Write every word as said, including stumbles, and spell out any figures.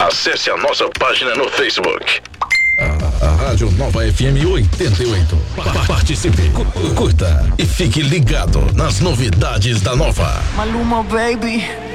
Acesse a nossa página no Facebook. A, a Rádio Nova F M oitenta e oito. Pa- Participe, cu- curta e fique ligado nas novidades da Nova. Maluma, baby.